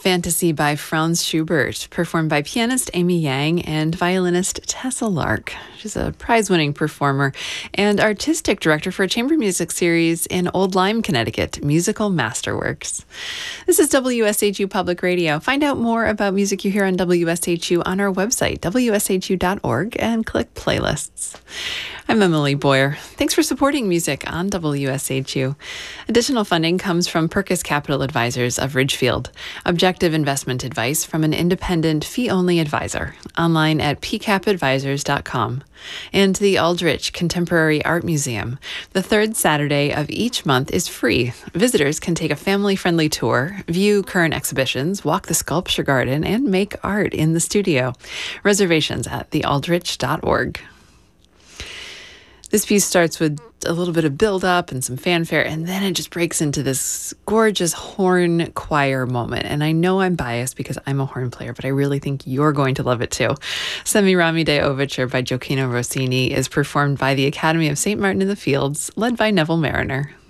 Fantasy by Franz Schubert, performed by pianist Amy Yang and violinist Tessa Lark. She's a prize-winning performer and artistic director for a chamber music series in Old Lyme, Connecticut, Musical Masterworks. This is WSHU Public Radio. Find out more about music you hear on WSHU on our website, wshu.org, and click playlists. I'm Emily Boyer. Thanks for supporting music on WSHU. Additional funding comes from Perkis Capital Advisors of Ridgefield. Objective investment advice from an independent fee-only advisor. Online at pcapadvisors.com. And the Aldrich Contemporary Art Museum. The third Saturday of each month is free. Visitors can take a family-friendly tour, view current exhibitions, walk the sculpture garden, and make art in the studio. Reservations at thealdrich.org. This piece starts with a little bit of build-up and some fanfare, and then it just breaks into this gorgeous horn choir moment. And I know I'm biased because I'm a horn player, but I really think you're going to love it too. Semiramide Overture by Gioacchino Rossini is performed by the Academy of St. Martin in the Fields, led by Neville Mariner.